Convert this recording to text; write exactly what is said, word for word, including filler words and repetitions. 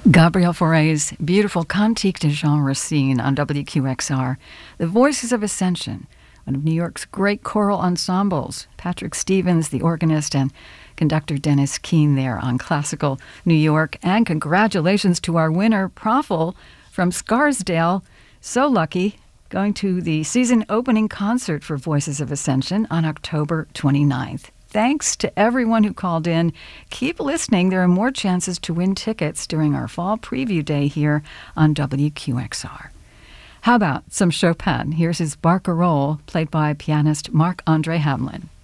Gabrielle Fauré's beautiful Cantique de Jean Racine on W Q X R. The Voices of Ascension, one of New York's great choral ensembles. Patrick Stevens, the organist, and conductor Dennis Keene there on Classical New York. And congratulations to our winner, Profil from Scarsdale. So lucky, going to the season opening concert for Voices of Ascension on October twenty-ninth. Thanks to everyone who called in. Keep listening. There are more chances to win tickets during our fall preview day here on W Q X R. How about some Chopin? Here's his Barcarolle, played by pianist Marc-André Hamelin.